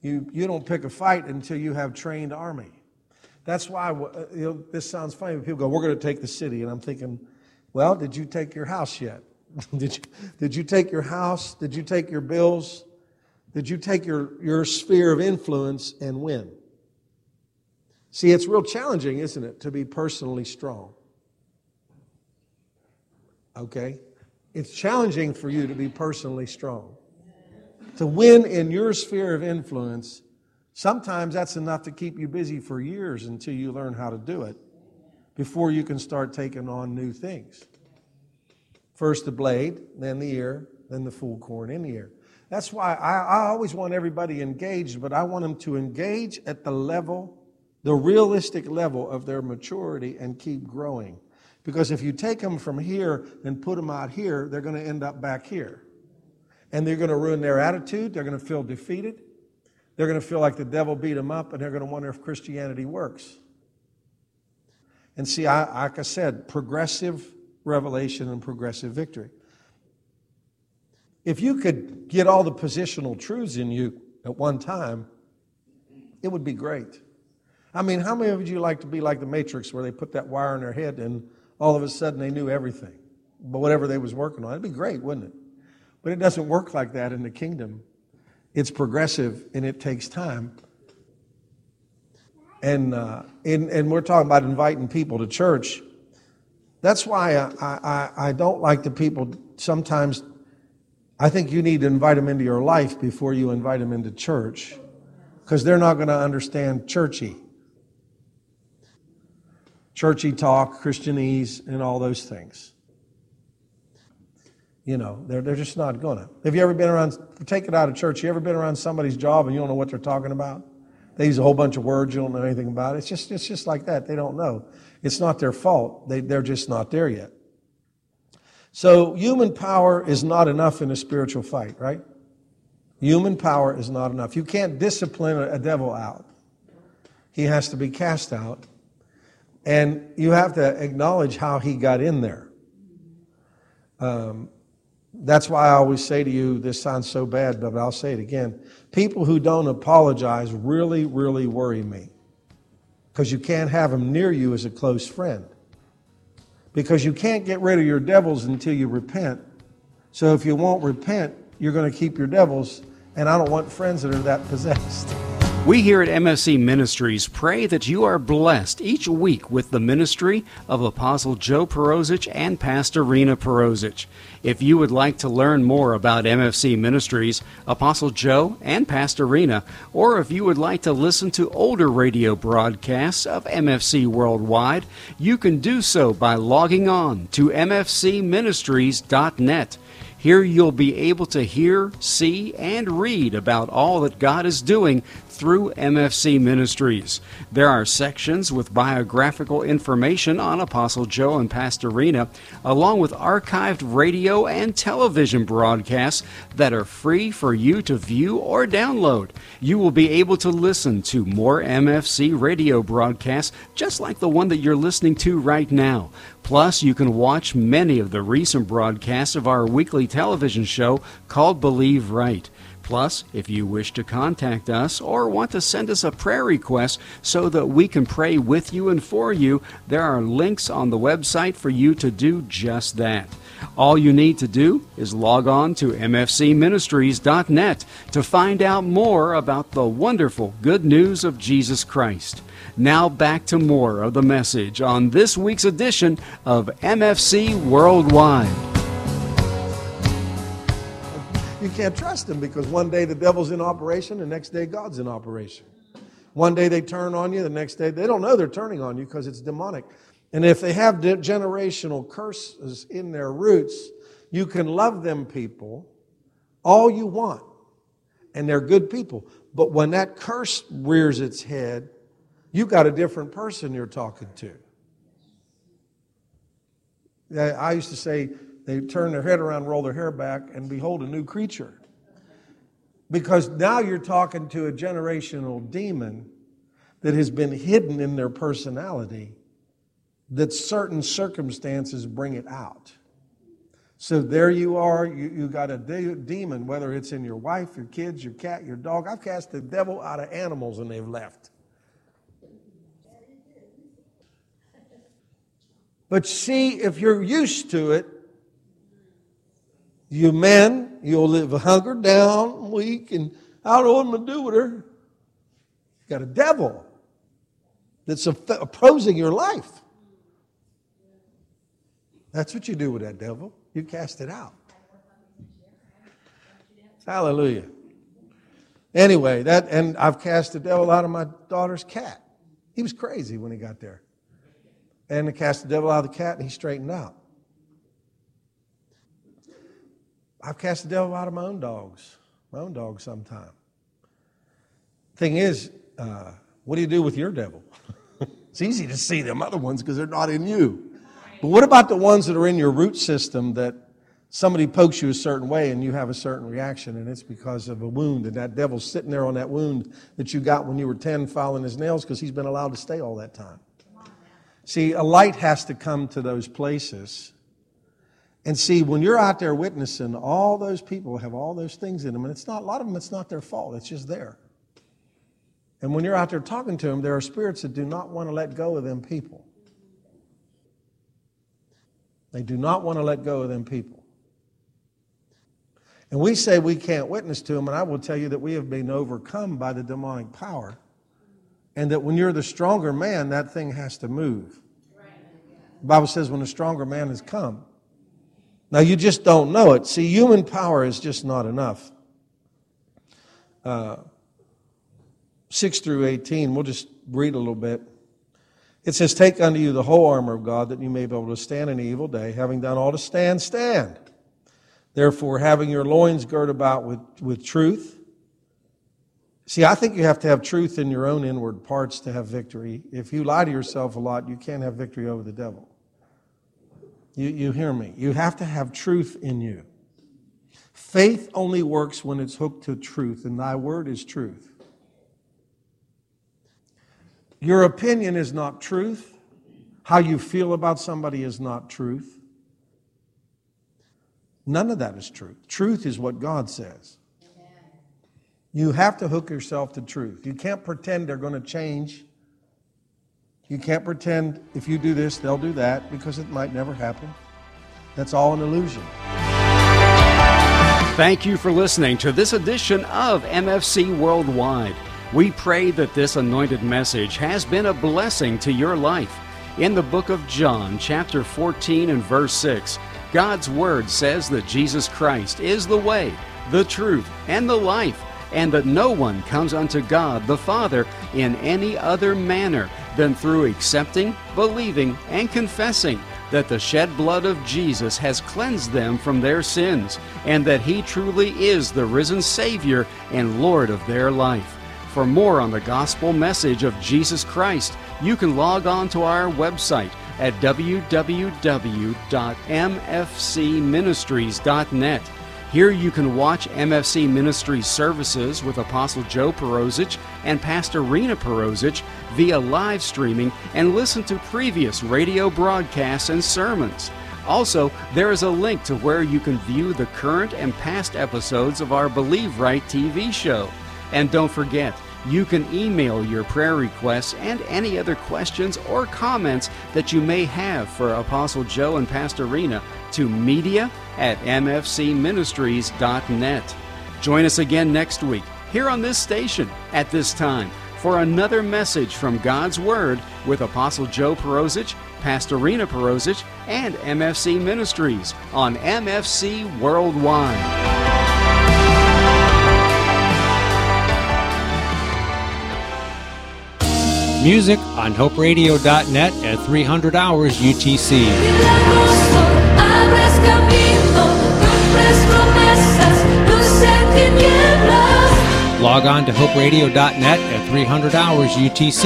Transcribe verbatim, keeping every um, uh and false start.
You, you don't pick a fight until you have trained army. That's why, you know, this sounds funny, but people go, we're going to take the city. And I'm thinking, well, did you take your house yet? did, you, did you take your house? Did you take your bills? Did you take your, your sphere of influence and win? See, it's real challenging, isn't it, to be personally strong? Okay? It's challenging for you to be personally strong. To win in your sphere of influence, sometimes that's enough to keep you busy for years until you learn how to do it before you can start taking on new things. First the blade, then the ear, then the full corn in the ear. That's why I, I always want everybody engaged, but I want them to engage at the level, the realistic level of their maturity and keep growing. Because if you take them from here and put them out here, they're going to end up back here. And they're going to ruin their attitude. They're going to feel defeated. They're going to feel like the devil beat them up, and they're going to wonder if Christianity works. And see, I, like I said, progressive revelation and progressive victory. If you could get all the positional truths in you at one time, it would be great. I mean, how many of you like to be like the Matrix where they put that wire in their head and all of a sudden they knew everything, but whatever they was working on? It'd be great, wouldn't it? But it doesn't work like that in the kingdom. It's progressive and it takes time. And uh, and, and we're talking about inviting people to church. That's why I, I, I don't like the people sometimes. I think you need to invite them into your life before you invite them into church, because they're not going to understand churchy. Churchy talk, Christianese, and all those things. You know, they're, they're just not going to. Have you ever been around, take it out of church, you ever been around somebody's job and you don't know what they're talking about? They use a whole bunch of words you don't know anything about. It's just it's just like that. They don't know. It's not their fault. They, they're just not there yet. So human power is not enough in a spiritual fight, right? Human power is not enough. You can't discipline a devil out. He has to be cast out. And you have to acknowledge how he got in there. Um, that's why I always say to you, this sounds so bad, but I'll say it again. People who don't apologize really, really worry me. Because you can't have them near you as a close friend. Because you can't get rid of your devils until you repent. So if you won't repent, you're going to keep your devils. And I don't want friends that are that possessed. We here at M F C Ministries pray that you are blessed each week with the ministry of Apostle Joe Perosic and Pastor Rena Perosic. If you would like to learn more about M F C Ministries, Apostle Joe and Pastor Rena, or if you would like to listen to older radio broadcasts of M F C Worldwide, you can do so by logging on to m f c ministries dot net. Here you'll be able to hear, see, and read about all that God is doing through M F C Ministries. There are sections with biographical information on Apostle Joe and Pastor Rena, along with archived radio and television broadcasts that are free for you to view or download. You will be able to listen to more M F C radio broadcasts just like the one that you're listening to right now. Plus, you can watch many of the recent broadcasts of our weekly television show called Believe Right. Plus, if you wish to contact us or want to send us a prayer request so that we can pray with you and for you, there are links on the website for you to do just that. All you need to do is log on to m f c ministries dot net to find out more about the wonderful good news of Jesus Christ. Now back to more of the message on this week's edition of M F C Worldwide. You can't trust them because one day the devil's in operation, the next day God's in operation. One day they turn on you, the next day they don't know they're turning on you because it's demonic. And if they have generational curses in their roots, you can love them people all you want. And they're good people. But when that curse rears its head, you got a different person you're talking to. I used to say, they turn their head around, roll their hair back, and behold a new creature. Because now you're talking to a generational demon that has been hidden in their personality, that certain circumstances bring it out. So there you are, you, you got a de- demon, whether it's in your wife, your kids, your cat, your dog. I've cast the devil out of animals and they've left. But see, if you're used to it, you men, you'll live hunkered down, weak, and I don't know what I'm going to do with her. You got a devil that's opposing your life. That's what you do with that devil. You cast it out. Hallelujah. Anyway, that and I've cast the devil out of my daughter's cat. He was crazy when he got there. And I cast the devil out of the cat and he straightened out. I've cast the devil out of my own dogs. My own dogs sometime. Thing is, uh, what do you do with your devil? It's easy to see them other ones because they're not in you. But what about the ones that are in your root system that somebody pokes you a certain way and you have a certain reaction and it's because of a wound and that devil's sitting there on that wound that you got when you were ten filing his nails because he's been allowed to stay all that time. See, a light has to come to those places. And see, when you're out there witnessing, all those people have all those things in them and it's not, a lot of them, it's not their fault. It's just there. And when you're out there talking to them, there are spirits that do not want to let go of them people. They do not want to let go of them people. And we say we can't witness to them, and I will tell you that we have been overcome by the demonic power. And that when you're the stronger man, that thing has to move. The Bible says when the stronger man has come. Now you just don't know it. See, human power is just not enough. Uh, six through eighteen, we'll just read a little bit. It says, take unto you the whole armor of God, that you may be able to stand in the evil day, having done all to stand, stand. Therefore, having your loins girt about with, with truth. See, I think you have to have truth in your own inward parts to have victory. If you lie to yourself a lot, you can't have victory over the devil. You, you hear me? You have to have truth in you. Faith only works when it's hooked to truth, and thy word is truth. Your opinion is not truth. How you feel about somebody is not truth. None of that is truth. Truth is what God says. You have to hook yourself to truth. You can't pretend they're going to change. You can't pretend if you do this, they'll do that, because it might never happen. That's all an illusion. Thank you for listening to this edition of M F C Worldwide. We pray that this anointed message has been a blessing to your life. In the book of John, chapter fourteen and verse six, God's Word says that Jesus Christ is the way, the truth, and the life, and that no one comes unto God the Father in any other manner than through accepting, believing, and confessing that the shed blood of Jesus has cleansed them from their sins, and that He truly is the risen Savior and Lord of their life. For more on the gospel message of Jesus Christ, you can log on to our website at w w w dot m f c ministries dot net. Here you can watch M F C Ministries services with Apostle Joe Perozich and Pastor Rena Perozich via live streaming and listen to previous radio broadcasts and sermons. Also, there is a link to where you can view the current and past episodes of our Believe Right T V show. And don't forget, you can email your prayer requests and any other questions or comments that you may have for Apostle Joe and Pastor Rena to media at m f c ministries dot net. Join us again next week here on this station at this time for another message from God's Word with Apostle Joe Perozich, Pastor Rena Perozich, and M F C Ministries on M F C Worldwide. Music on hope radio dot net at three hundred hours U T C. Log on to hope radio dot net at three hundred hours U T C.